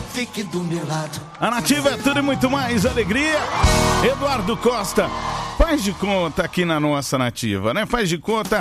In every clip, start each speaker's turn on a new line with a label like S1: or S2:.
S1: fique do meu lado.
S2: A Nativa é tudo e muito mais alegria. Eduardo Costa, faz de conta aqui na nossa Nativa, né? Faz de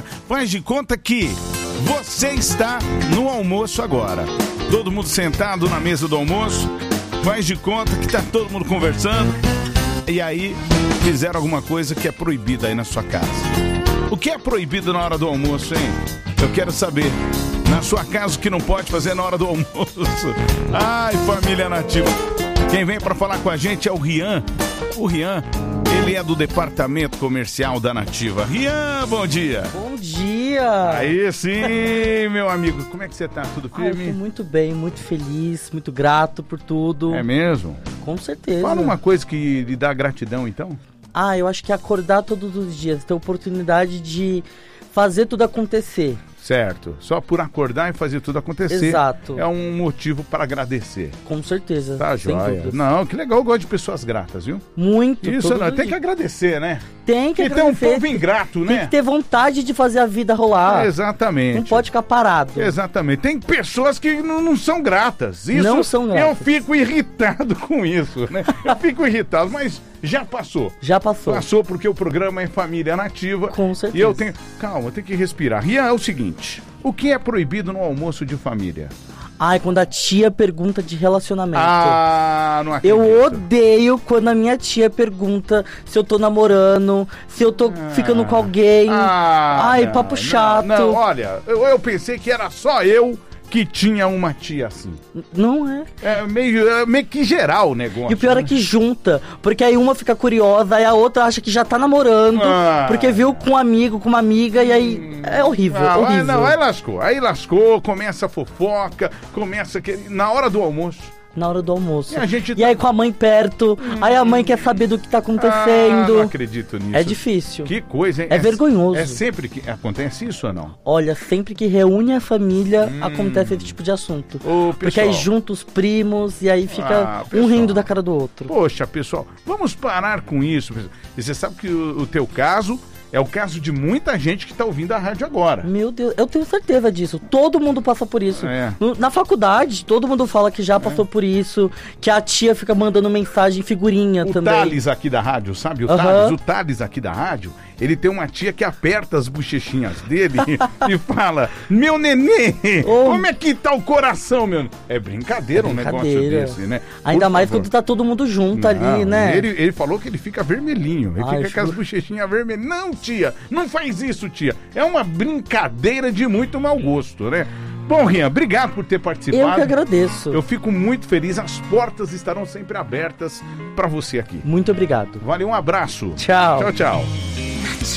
S2: conta que você está no almoço agora. Todo mundo sentado na mesa do almoço. Faz de conta que tá todo mundo conversando. E aí, fizeram alguma coisa que é proibida aí na sua casa. O que é proibido na hora do almoço, hein? Eu quero saber. Na sua casa, o que não pode fazer na hora do almoço. Ai, família Nativa. Quem vem para falar com a gente é o Rian. O Rian, ele é do departamento comercial da Nativa. Rian, bom dia.
S3: Bom dia.
S2: Aí sim, meu amigo. Como é que você tá? Tudo firme?
S3: Eu tô muito bem, muito feliz, muito grato por tudo.
S2: É mesmo?
S3: Com certeza.
S2: Fala uma coisa que lhe dá gratidão, então.
S3: Eu acho que acordar todos os dias, ter a oportunidade de fazer tudo acontecer.
S2: Certo. Só por acordar e fazer tudo acontecer.
S3: Exato.
S2: É um motivo para agradecer.
S3: Com certeza.
S2: Tá, joia. Não, que legal. Eu gosto de pessoas gratas, viu?
S3: Muito.
S2: Isso, não. Tem que agradecer, né?
S3: Tem que agradecer.
S2: E tem um povo ingrato, né?
S3: Tem que ter vontade de fazer a vida rolar.
S2: Exatamente.
S3: Não pode ficar parado.
S2: Exatamente. Tem pessoas que não são gratas. Isso,
S3: não são gratas.
S2: Eu fico irritado com isso, né? Eu fico irritado, mas já passou.
S3: Já passou.
S2: Passou porque o programa é Família Nativa.
S3: Com certeza.
S2: E eu tenho... Calma, eu tenho que respirar. Rian, é o seguinte... O que é proibido no almoço de família?
S3: Quando a tia pergunta de relacionamento.
S2: Não acredito.
S3: Eu odeio quando a minha tia pergunta se eu tô namorando, se eu tô ficando com alguém. Papo chato.
S2: Não, olha, eu pensei que era só eu que tinha uma tia assim.
S3: Não é.
S2: É meio que geral o negócio.
S3: E o pior é que junta, porque aí uma fica curiosa, aí a outra acha que já tá namorando, porque viu com um amigo, com uma amiga, e aí é horrível, horrível.
S2: Aí lascou, começa a fofoca, na hora do almoço.
S3: Na hora do almoço.
S2: E
S3: aí com a mãe perto, aí a mãe quer saber do que tá acontecendo.
S2: Não acredito nisso.
S3: É difícil.
S2: Que coisa, hein?
S3: É vergonhoso.
S2: É sempre que acontece isso ou não?
S3: Olha, sempre que reúne a família, acontece esse tipo de assunto. Porque aí junta os primos e aí fica um rindo da cara do outro.
S2: Poxa, pessoal, vamos parar com isso. E você sabe que o teu caso... É o caso de muita gente que tá ouvindo a rádio agora.
S3: Meu Deus, eu tenho certeza disso. Todo mundo passa por isso. Na faculdade, todo mundo fala que já passou por isso, que a tia fica mandando mensagem, figurinha também.
S2: O Thales aqui da rádio, sabe? O Thales aqui da rádio, ele tem uma tia que aperta as bochechinhas dele e fala, meu nenê, como é que tá o coração, meu? É brincadeira um negócio desse, né?
S3: Ainda mais quando tá todo mundo junto ali, né?
S2: Ele falou que ele fica vermelhinho, ele fica com as bochechinhas vermelhas. Não, tia, não faz isso, tia. É uma brincadeira de muito mau gosto, né? Bom, Rian, obrigado por ter participado.
S3: Eu que agradeço.
S2: Eu fico muito feliz. As portas estarão sempre abertas para você aqui.
S3: Muito obrigado.
S2: Valeu, um abraço.
S3: Tchau.
S2: Tchau, tchau.